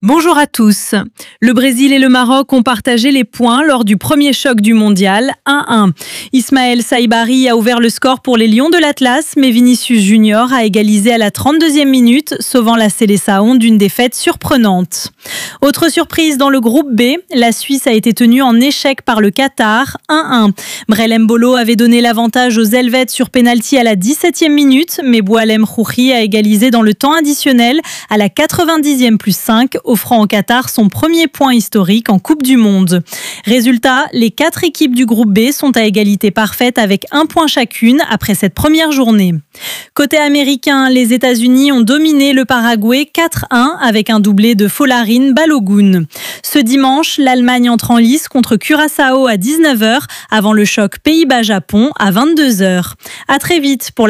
Bonjour à tous. Le Brésil et le Maroc ont partagé les points lors du premier choc du mondial, 1-1. Ismaël Saibari a ouvert le score pour les Lions de l'Atlas, mais Vinicius Junior a égalisé à la 32e minute, sauvant la Seleção d'une défaite surprenante. Autre surprise dans le groupe B, la Suisse a été tenue en échec par le Qatar, 1-1. Brel Embolo avait donné l'avantage aux Helvètes sur pénalty à la 17e minute, mais Boualem Khouri a égalisé dans le temps additionnel à la 90e plus 5, offrant au Qatar son premier point historique en Coupe du Monde. Résultat, les 4 équipes du groupe B sont à égalité parfaite avec 1 point chacune après cette première journée. Côté américain, les États-Unis ont dominé le Paraguay 4-1 avec un doublé de Folarin Balogun. Ce dimanche, l'Allemagne entre en lice contre Curaçao à 19h avant le choc Pays-Bas-Japon à 22h. À très vite pour